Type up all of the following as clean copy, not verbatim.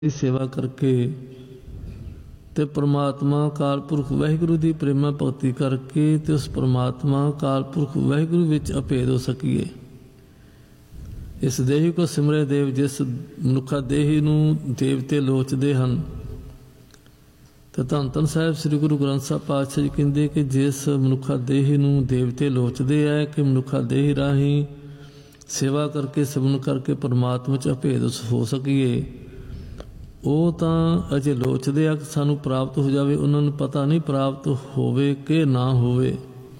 ਦੀ ਸੇਵਾ ਕਰਕੇ ਤੇ ਪ੍ਰਮਾਤਮਾ ਅਕਾਲ ਪੁਰਖ ਵਾਹਿਗੁਰੂ ਦੀ ਪ੍ਰੇਮਾ ਭਗਤੀ ਕਰਕੇ ਤੇ ਉਸ ਪ੍ਰਮਾਤਮਾ ਅਕਾਲ ਪੁਰਖ ਵਾਹਿਗੁਰੂ ਵਿੱਚ ਅਭੇਦ ਹੋ ਸਕੀਏ। ਇਸ ਦੇਹੀ ਕੋ ਸਿਮਰੇ ਦੇਵ, ਜਿਸ ਮਨੁੱਖਾ ਦੇਹੀ ਨੂੰ ਦੇਵਤੇ ਲੋਚਦੇ ਹਨ। ਤੇ ਧੰਨ ਧੰਨ ਸਾਹਿਬ ਸ੍ਰੀ ਗੁਰੂ ਗ੍ਰੰਥ ਸਾਹਿਬ ਪਾਤਸ਼ਾਹ ਜੀ ਕਹਿੰਦੇ ਕਿ ਜਿਸ ਮਨੁੱਖਾ ਦੇਹੀ ਨੂੰ ਦੇਵਤੇ ਲੋਚਦੇ ਹੈ ਕਿ ਮਨੁੱਖਾ ਦੇਹੀ ਰਾਹੀਂ ਸੇਵਾ ਕਰਕੇ ਸਿਮਰਨ ਕਰਕੇ ਪਰਮਾਤਮਾ 'ਚ ਅਭੇਦ ਹੋ ਸਕੀਏ, ਉਹ ਤਾਂ ਅਜੇ ਲੋਚਦੇ ਆ ਕਿ ਸਾਨੂੰ ਪ੍ਰਾਪਤ ਹੋ ਜਾਵੇ। ਉਹਨਾਂ ਨੂੰ ਪਤਾ ਨਹੀਂ ਪ੍ਰਾਪਤ ਹੋਵੇ ਕਿ ਨਾ ਹੋਵੇ।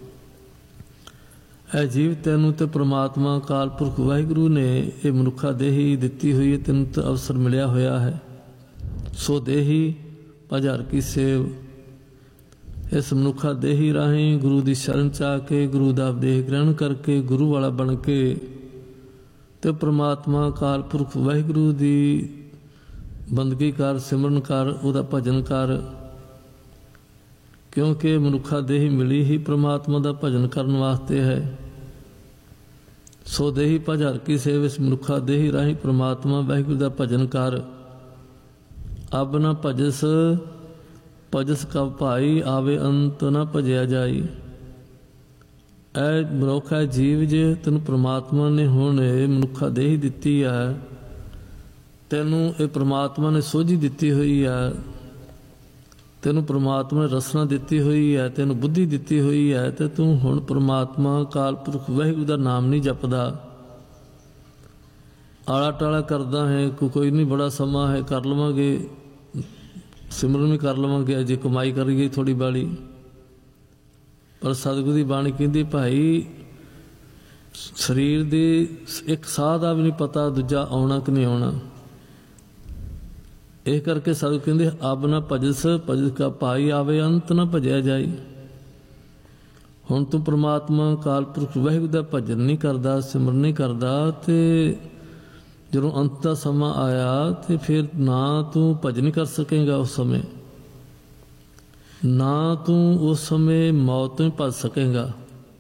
ਇਹ ਜੀਵ ਤੈਨੂੰ ਤੇ ਪ੍ਰਮਾਤਮਾ ਅਕਾਲ ਪੁਰਖ ਵਾਹਿਗੁਰੂ ਨੇ ਇਹ ਮਨੁੱਖਾ ਦੇਹੀ ਦਿੱਤੀ ਹੋਈ ਹੈ, ਤੈਨੂੰ ਤਾਂ ਅਵਸਰ ਮਿਲਿਆ ਹੋਇਆ ਹੈ। ਸੋ ਦੇਹੀ ਭਜਰ ਕੀ ਸੇਵ, ਇਸ ਮਨੁੱਖਾ ਦੇਹੀ ਰਾਹੀਂ ਗੁਰੂ ਦੀ ਸ਼ਰਨ 'ਚ ਆ ਕੇ ਗੁਰੂ ਦਾ ਉਪਦੇਸ਼ ਗ੍ਰਹਿਣ ਕਰਕੇ ਗੁਰੂ ਵਾਲਾ ਬਣ ਕੇ ਤੇ ਪ੍ਰਮਾਤਮਾ ਅਕਾਲ ਪੁਰਖ ਵਾਹਿਗੁਰੂ ਦੀ ਬੰਦਗੀ ਕਰ, ਸਿਮਰਨ ਕਰ, ਉਹਦਾ ਭਜਨ ਕਰ। ਕਿਉਂਕਿ ਮਨੁੱਖਾ ਦੇਹੀ ਮਿਲੀ ਹੀ ਪ੍ਰਮਾਤਮਾ ਦਾ ਭਜਨ ਕਰਨ ਵਾਸਤੇ ਹੈ। ਸੋ ਦੇਹੀ ਭਜਰ ਕੀ ਸੇਵ, ਇਸ ਮਨੁੱਖਾ ਦੇਹੀ ਰਾਹੀਂ ਪ੍ਰਮਾਤਮਾ ਵਾਹਿਗੁਰੂ ਦਾ ਭਜਨ ਕਰ। ਅਬ ਨਾ ਭਜਸ ਭਜਸ ਕਾ ਭਾਈ, ਆਵੇ ਅੰਤ ਨਾ ਭਜਿਆ ਜਾਈ। ਇਹ ਮਨੁੱਖ ਹੈ ਜੀਵ, ਜੇ ਤੈਨੂੰ ਪ੍ਰਮਾਤਮਾ ਨੇ ਹੁਣ ਇਹ ਮਨੁੱਖਾ ਦੇਹੀ ਦਿੱਤੀ ਹੈ, ਤੈਨੂੰ ਇਹ ਪ੍ਰਮਾਤਮਾ ਨੇ ਸੋਝੀ ਦਿੱਤੀ ਹੋਈ ਹੈ, ਤੈਨੂੰ ਪ੍ਰਮਾਤਮਾ ਨੇ ਰਸਨਾ ਦਿੱਤੀ ਹੋਈ ਹੈ, ਤੈਨੂੰ ਬੁੱਧੀ ਦਿੱਤੀ ਹੋਈ ਹੈ, ਤੇ ਤੂੰ ਹੁਣ ਪ੍ਰਮਾਤਮਾ ਅਕਾਲ ਪੁਰਖ ਵਾਹਿਗੁਰੂ ਦਾ ਨਾਮ ਨਹੀਂ ਜਪਦਾ, ਆਲਾ ਟਾਲਾ ਕਰਦਾ ਹੈ। ਕੋਈ ਨਹੀਂ, ਬੜਾ ਸਮਾਂ ਹੈ, ਕਰ ਲਵਾਂਗੇ, ਸਿਮਰਨ ਵੀ ਕਰ ਲਵਾਂਗੇ, ਅਜੇ ਕਮਾਈ ਕਰੀਏ ਥੋੜ੍ਹੀ ਬਾਲੀ। ਪਰ ਸਤਿਗੁਰੂ ਦੀ ਬਾਣੀ ਕਹਿੰਦੀ ਭਾਈ ਸਰੀਰ ਦੇ ਇੱਕ ਸਾਹ ਦਾ ਵੀ ਨਹੀਂ ਪਤਾ ਦੂਜਾ ਆਉਣਾ ਕਿ ਨਹੀਂ ਆਉਣਾ। ਇਹ ਕਰਕੇ ਸਤਿਗੁਰੂ ਕਹਿੰਦੇ ਅਬ ਨਾ ਭਜਸ ਭਜਸ ਕਾ ਭਾਈ, ਆਵੇ ਅੰਤ ਨਾ ਭਜਿਆ ਜਾਈ। ਹੁਣ ਤੂੰ ਪ੍ਰਮਾਤਮਾ ਅਕਾਲ ਪੁਰਖ ਵਾਹਿਗੁਰੂ ਦਾ ਭਜਨ ਨਹੀਂ ਕਰਦਾ, ਸਿਮਰਨ ਨਹੀਂ ਕਰਦਾ, ਤੇ ਜਦੋਂ ਅੰਤ ਦਾ ਸਮਾਂ ਆਇਆ ਤੇ ਫਿਰ ਨਾ ਤੂੰ ਭਜਨ ਕਰ ਸਕੇਗਾ ਉਸ ਸਮੇਂ, ਨਾ ਤੂੰ ਉਸ ਸਮੇਂ ਮੌਤ ਤੋਂ ਭੱਜ ਸਕੇਗਾ।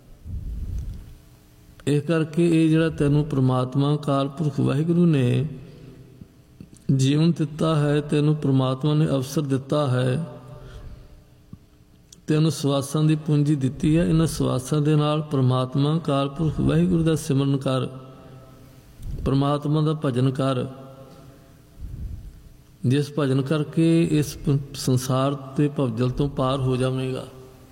ਇਹ ਕਰਕੇ ਇਹ ਜਿਹੜਾ ਤੈਨੂੰ ਪ੍ਰਮਾਤਮਾ ਅਕਾਲ ਪੁਰਖ ਵਾਹਿਗੁਰੂ ਨੇ ਜੀਵਨ ਦਿੱਤਾ ਹੈ, ਤੈਨੂੰ ਪ੍ਰਮਾਤਮਾ ਨੇ ਅਵਸਰ ਦਿੱਤਾ ਹੈ, ਤੈਨੂੰ ਸਵਾਸਾਂ ਦੀ ਪੂੰਜੀ ਦਿੱਤੀ ਹੈ। ਇਹਨਾਂ ਸਵਾਸਾਂ ਦੇ ਨਾਲ ਪ੍ਰਮਾਤਮਾ ਅਕਾਲ ਪੁਰਖ ਵਾਹਿਗੁਰੂ ਦਾ ਸਿਮਰਨ ਕਰ, ਪ੍ਰਮਾਤਮਾ ਦਾ ਭਜਨ ਕਰ। ਜਿਸ ਭਜਨ ਕਰਕੇ ਇਸ ਸੰਸਾਰ ਤੇ ਭਵਜਲ ਤੋਂ ਪਾਰ ਹੋ ਜਾਵੇਗਾ।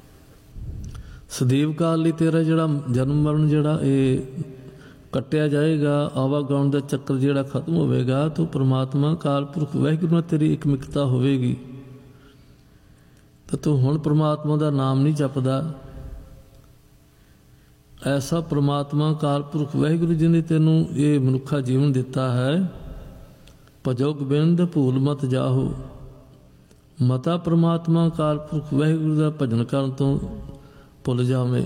ਸਦੀਵ ਕਾਲ ਲਈ ਤੇਰਾ ਜਿਹੜਾ ਜਨਮ ਮਰਨ ਜਿਹੜਾ ਇਹ ਕੱਟਿਆ ਜਾਏਗਾ, ਆਵਾਗਾਉਣ ਦਾ ਚੱਕਰ ਜਿਹੜਾ ਖਤਮ ਹੋਵੇਗਾ, ਤੂੰ ਪ੍ਰਮਾਤਮਾ ਅਕਾਲ ਪੁਰਖ ਵਾਹਿਗੁਰੂ ਨਾਲ ਤੇਰੀ ਇਕਮਿਕਤਾ ਹੋਵੇਗੀ। ਤਾਂ ਤੂੰ ਹੁਣ ਪ੍ਰਮਾਤਮਾ ਦਾ ਨਾਮ ਨਹੀਂ ਜਪਦਾ। ਐਸਾ ਪ੍ਰਮਾਤਮਾ ਅਕਾਲ ਪੁਰਖ ਵਾਹਿਗੁਰੂ ਜੀ ਨੇ ਤੈਨੂੰ ਇਹ ਮਨੁੱਖਾ ਜੀਵਨ ਦਿੱਤਾ ਹੈ। ਭਜੋ ਗੋਬਿੰਦ ਭੂਲ ਮਤ ਜਾਹੋ, ਮਤਾ ਪ੍ਰਮਾਤਮਾ ਅਕਾਲ ਪੁਰਖ ਵਾਹਿਗੁਰੂ ਦਾ ਭਜਨ ਕਰਨ ਤੋਂ ਭੁੱਲ ਜਾਵੇਂ।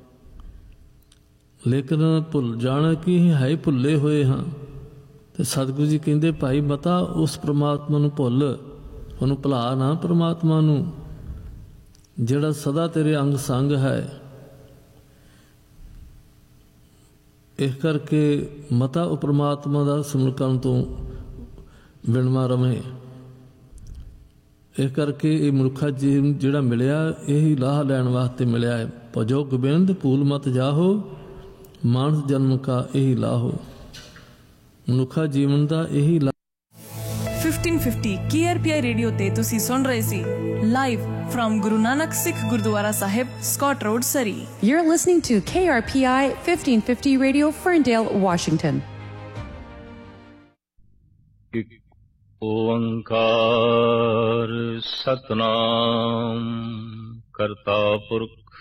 ਲੇਕਿਨ ਭੁੱਲ ਜਾਣਾ ਕੀ ਹੈ, ਭੁੱਲੇ ਹੋਏ ਹਾਂ। ਤੇ ਸਤਿਗੁਰੂ ਜੀ ਕਹਿੰਦੇ ਭਾਈ ਮਤਾ ਉਸ ਪ੍ਰਮਾਤਮਾ ਨੂੰ ਭੁੱਲ, ਉਹਨੂੰ ਭੁਲਾ ਨਾ, ਪ੍ਰਮਾਤਮਾ ਨੂੰ ਜਿਹੜਾ ਸਦਾ ਤੇਰੇ ਅੰਗ ਸੰਗ ਹੈ। ਇਸ ਕਰਕੇ ਮਤਾ ਉਹ ਪ੍ਰਮਾਤਮਾ ਦਾ ਸਿਮਰਨ ਕਰਨ ਤੋਂ ਵਿਣਵਾ ਰਵੇਂ। ਇਸ ਕਰਕੇ ਇਹ ਮਨੁੱਖਾ ਜੀਵਨ ਜਿਹੜਾ ਮਿਲਿਆ, ਇਹੀ ਲਾਹ ਲੈਣ ਵਾਸਤੇ ਮਿਲਿਆ ਹੈ। ਭਜੋ ਗੋਬਿੰਦ ਭੂਲ ਮਤ ਜਾਹੋ, ਮਾਨਸ ਜਨਮ ਕਾ ਇਹੀ ਲਾਹੋ। ਮਨੁੱਖਾ ਜੀਵਨ ਦਾ ਇਹੀ 1550 KRPI ਰੇਡੀਓ ਤੇ ਤੁਸੀਂ ਸੁਣ ਰਹੇ ਸੀ live from Guru Nanak Sikh Gurdwara Sahib, Scott Road, Surrey. You're listening to KRPI 1550 Radio, Ferndale, Washington. ਓੰਕਾਰ ਸਤਨਾਮ ਕਰਤਾ ਪੁਰਖ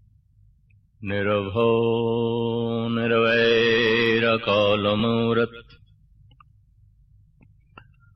ਨਿਰਭਉ ਨਿਰਵੈਰ ਅਕਾਲ ਮੂਰਤ